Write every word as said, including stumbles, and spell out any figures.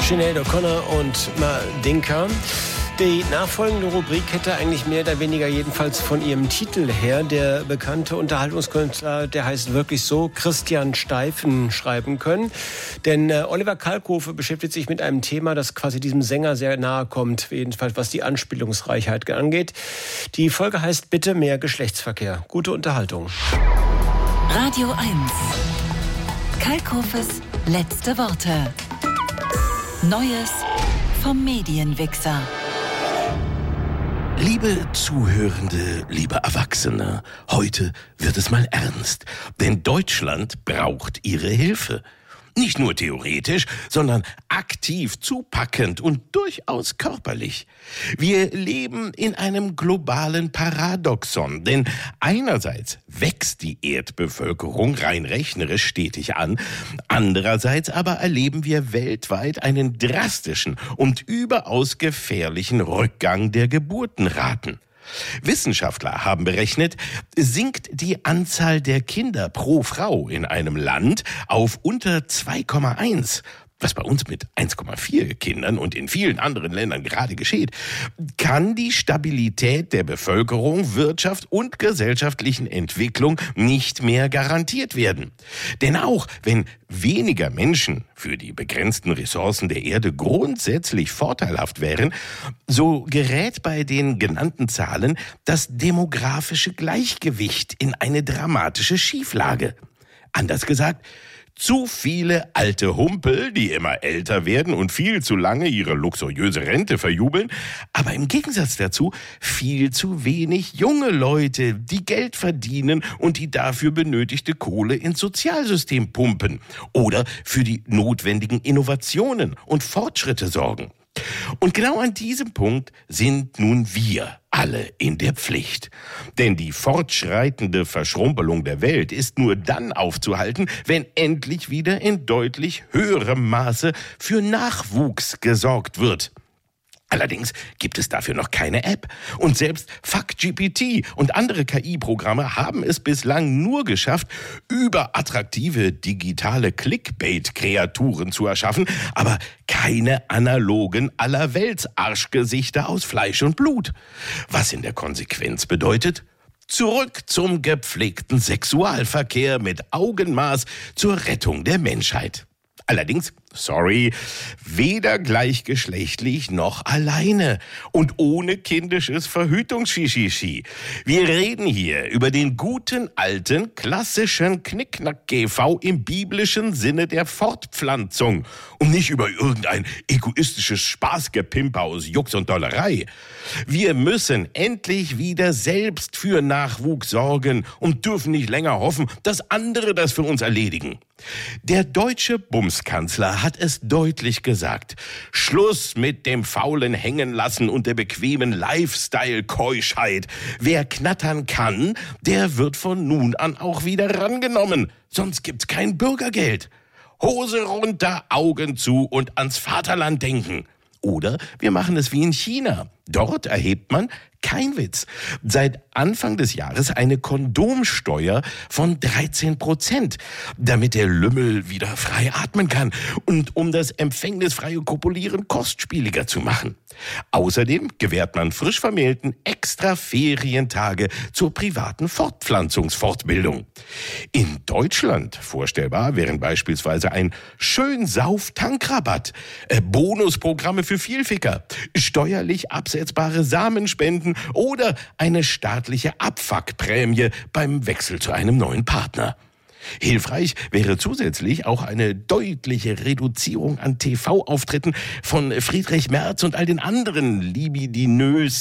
Sinead O'Connor und Mandinka. Die nachfolgende Rubrik hätte eigentlich mehr oder weniger, jedenfalls von ihrem Titel her, der bekannte Unterhaltungskünstler, der heißt wirklich so, Christian Steifen, schreiben können. Denn äh, Oliver Kalkofe beschäftigt sich mit einem Thema, das quasi diesem Sänger sehr nahe kommt, jedenfalls was die Anspielungsreichheit angeht. Die Folge heißt Bitte mehr Geschlechtsverkehr. Gute Unterhaltung. Radio eins. Kalkofes letzte Worte. Neues vom Medienwichser. Liebe Zuhörende, liebe Erwachsene, heute wird es mal ernst, denn Deutschland braucht Ihre Hilfe. Nicht nur theoretisch, sondern aktiv, zupackend und durchaus körperlich. Wir leben in einem globalen Paradoxon, denn einerseits wächst die Erdbevölkerung rein rechnerisch stetig an, andererseits aber erleben wir weltweit einen drastischen und überaus gefährlichen Rückgang der Geburtenraten. Wissenschaftler haben berechnet, sinkt die Anzahl der Kinder pro Frau in einem Land auf unter zwei Komma eins, was bei uns mit eins Komma vier Kindern und in vielen anderen Ländern gerade geschieht, kann die Stabilität der Bevölkerung, Wirtschaft und gesellschaftlichen Entwicklung nicht mehr garantiert werden. Denn auch wenn weniger Menschen für die begrenzten Ressourcen der Erde grundsätzlich vorteilhaft wären, so gerät bei den genannten Zahlen das demografische Gleichgewicht in eine dramatische Schieflage. Anders gesagt, zu viele alte Humpel, die immer älter werden und viel zu lange ihre luxuriöse Rente verjubeln, aber im Gegensatz dazu viel zu wenig junge Leute, die Geld verdienen und die dafür benötigte Kohle ins Sozialsystem pumpen oder für die notwendigen Innovationen und Fortschritte sorgen. Und genau an diesem Punkt sind nun wir alle in der Pflicht. Denn die fortschreitende Verschrumpelung der Welt ist nur dann aufzuhalten, wenn endlich wieder in deutlich höherem Maße für Nachwuchs gesorgt wird. Allerdings gibt es dafür noch keine App. Und selbst FuckGPT und andere K I-Programme haben es bislang nur geschafft, überattraktive digitale Clickbait-Kreaturen zu erschaffen, aber keine analogen Allerwelts-Arschgesichter aus Fleisch und Blut. Was in der Konsequenz bedeutet: zurück zum gepflegten Sexualverkehr mit Augenmaß zur Rettung der Menschheit. Allerdings, sorry, weder gleichgeschlechtlich noch alleine und ohne kindisches Verhütungsschischichi. Wir reden hier über den guten alten, klassischen Knickknack-G V im biblischen Sinne der Fortpflanzung und nicht über irgendein egoistisches Spaßgepimper aus Jux und Dollerei. Wir müssen endlich wieder selbst für Nachwuchs sorgen und dürfen nicht länger hoffen, dass andere das für uns erledigen. Der deutsche Bumskanzler hat es deutlich gesagt: Schluss mit dem faulen Hängenlassen und der bequemen Lifestyle-Keuschheit. Wer knattern kann, der wird von nun an auch wieder rangenommen. Sonst gibt's kein Bürgergeld. Hose runter, Augen zu und ans Vaterland denken. Oder wir machen es wie in China. Dort erhebt man, kein Witz, seit Anfang des Jahres eine Kondomsteuer von dreizehn Prozent, damit der Lümmel wieder frei atmen kann und um das empfängnisfreie Kopulieren kostspieliger zu machen. Außerdem gewährt man frisch Vermählten extra Ferientage zur privaten Fortpflanzungsfortbildung. In Deutschland vorstellbar wären beispielsweise ein Schönsauf-Tankrabatt, äh, Bonusprogramme für Vielficker, steuerlich absetzbare Samenspenden oder eine staatliche Abfuckprämie beim Wechsel zu einem neuen Partner. Hilfreich wäre zusätzlich auch eine deutliche Reduzierung an T V-Auftritten von Friedrich Merz und all den anderen libidinös